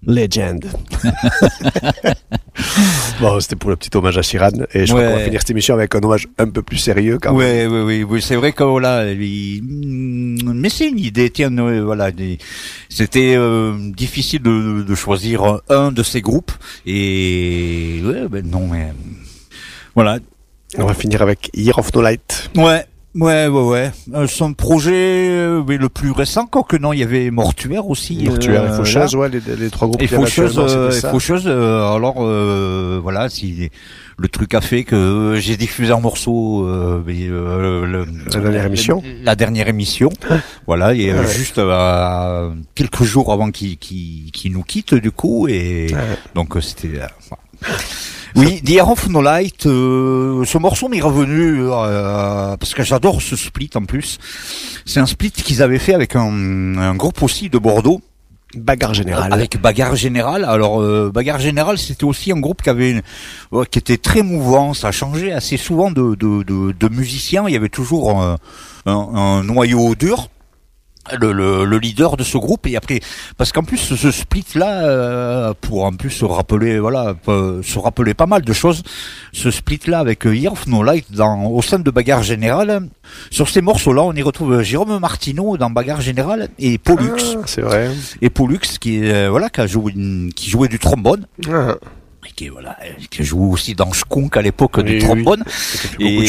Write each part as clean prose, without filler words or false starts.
Legend. Bon, c'était pour le petit hommage à Sheeran, et je crois qu'on va finir cette émission avec un hommage un peu plus sérieux quand même. Oui, c'est vrai que voilà, mais c'est une idée, tiens, voilà, c'était difficile de choisir un de ces groupes, et voilà. On va finir avec Year of No Light. Ouais. Son projet le plus récent, quoique non, il y avait Mortuaire aussi. Mortuaire et Faucheuse, les trois groupes. Et Faucheuse, alors voilà, si le truc a fait que j'ai diffusé un morceau la dernière émission. Voilà, et juste quelques jours avant qu'il nous quitte du coup, et donc c'était oui, The Year of No Light, ce morceau m'est revenu parce que j'adore ce split en plus. C'est un split qu'ils avaient fait avec un groupe aussi de Bordeaux. Bagarre Générale. Avec Bagarre Générale. Alors Bagarre Générale, c'était aussi un groupe qui était très mouvant. Ça changeait assez souvent de musiciens. Il y avait toujours un noyau dur. Le leader de ce groupe, et après parce qu'en plus ce split là pour en plus se rappeler pas mal de choses, ce split là avec Year of No Light au sein de Bagarre Générale, sur ces morceaux là on y retrouve Jérôme Martineau dans Bagarre Générale et Pollux, c'est vrai, et Pollux qui jouait du trombone. Qui joue aussi dans Skunk à l'époque du trombone, et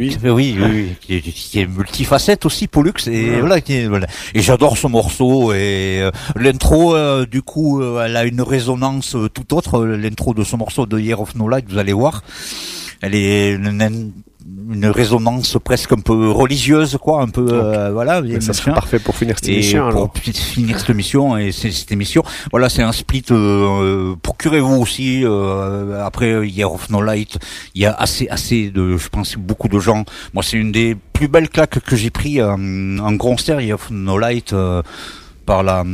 qui est multifacette aussi, Pollux, et et j'adore ce morceau, et l'intro du coup elle a une résonance tout autre, l'intro de ce morceau de Year of No Light, vous allez voir, elle est une résonance presque un peu religieuse, quoi, un peu ça serait parfait pour finir cette émission. Finir cette émission et cette émission, voilà, c'est un split. Procurez-vous aussi après Year of No Light, il y a assez de, je pense, beaucoup de gens. Moi, c'est une des plus belles claques que j'ai pris en concert, Year of No Light, par la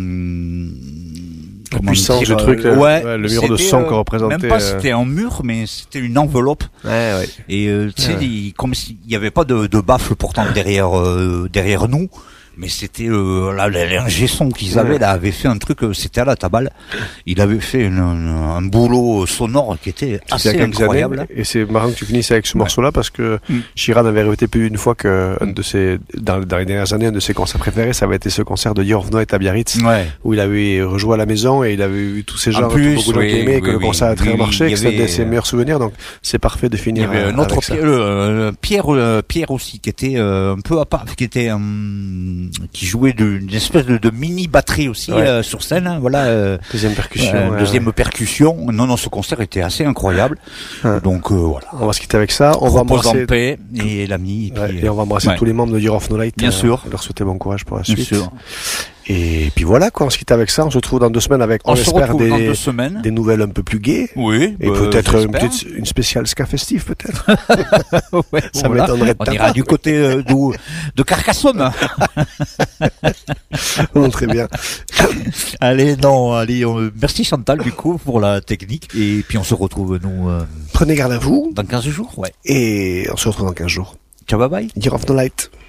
puissance du truc, le mur de son qu'on représentait. Même pas c'était un mur, mais c'était une enveloppe. Et tu sais, comme s'il y avait pas de baffle pourtant derrière nous, mais c'était l'ingé son qu'ils avaient là avait fait un truc, c'était à la tabale. Il avait fait un boulot sonore qui était assez incroyable. Et c'est marrant que tu finisses avec ce morceau-là, parce que Sheeran avait répété plus d'une fois que dans les dernières années, un de ses concerts préférés, ça avait été ce concert de Year of No Light à Biarritz, où il avait rejoué à la maison, et il avait eu tous ces gens, beaucoup de gens qui aimaient, et que le concert a très bien marché, que c'était ses meilleurs souvenirs, donc c'est parfait de finir. Il y avait un autre Pierre aussi, qui était un peu à part, qui jouait d'une espèce de mini batterie aussi sur scène, deuxième percussion. Non, ce concert était assez incroyable. Donc voilà, on va se quitter avec ça. On va embrasser paix et l'ami, et on va embrasser tous les membres de Year of No Light, bien sûr, leur souhaiter bon courage pour la suite. Bien sûr. Et puis voilà, quoi, on se quitte avec ça. On se retrouve dans 2 semaines avec, on espère, des nouvelles un peu plus gaies. Oui. Et peut-être une spéciale ska festive, peut-être. Ça m'étonnerait de ta part. On ira du côté de Carcassonne. Bon, très bien. Allez, merci Chantal, du coup, pour la technique. Et puis on se retrouve, nous. Prenez garde à vous. Dans 15 jours, Et on se retrouve dans 15 jours. Ciao, bye bye. Year of No Light.